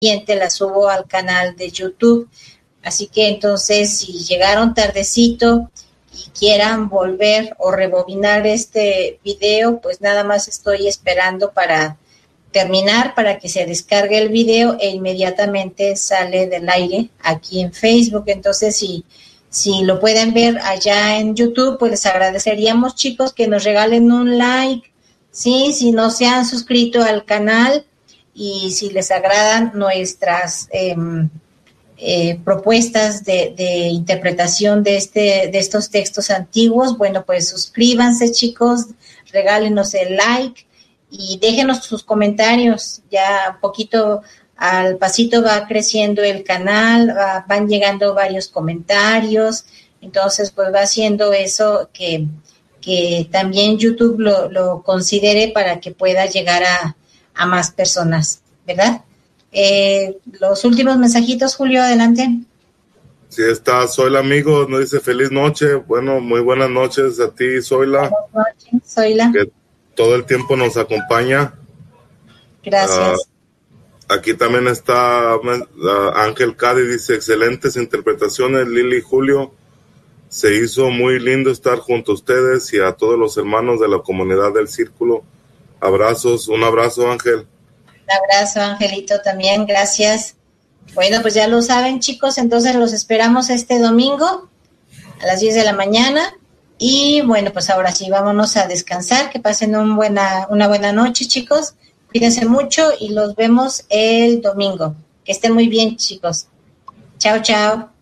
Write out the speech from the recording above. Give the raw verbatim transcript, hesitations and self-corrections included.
siguiente la subo al canal de YouTube. Así que entonces, si llegaron tardecito y quieran volver o rebobinar este video, pues nada más estoy esperando para terminar, para que se descargue el video e inmediatamente sale del aire aquí en Facebook. Entonces, si, si lo pueden ver allá en YouTube, pues les agradeceríamos, chicos, que nos regalen un like, sí, si no se han suscrito al canal y si les agradan nuestras eh, eh, propuestas de, de interpretación de este de estos textos antiguos, bueno, pues suscríbanse, chicos, regálenos el like y déjenos sus comentarios. Ya poquito al pasito va creciendo el canal, va, van llegando varios comentarios, entonces pues va haciendo eso que, que también YouTube lo, lo considere para que pueda llegar a, a más personas, ¿verdad? Eh, los últimos mensajitos, Julio, adelante. Sí, está Zoila, amigo, nos dice feliz noche. Bueno, muy buenas noches a ti, Zoila. Buenas noches, Zoila. Que todo el tiempo nos acompaña. Gracias. Uh, aquí también está uh, Ángel Cádiz, dice excelentes interpretaciones, Lili y Julio. Se hizo muy lindo estar junto a ustedes y a todos los hermanos de la comunidad del Círculo. Abrazos, un abrazo, Ángel. Un abrazo, Angelito, también, gracias. Bueno, pues ya lo saben, chicos, entonces los esperamos este domingo a las diez de la mañana. Y bueno, pues ahora sí, vámonos a descansar, que pasen un buena, una buena noche, chicos. Cuídense mucho y los vemos el domingo. Que estén muy bien, chicos. Chao, chao.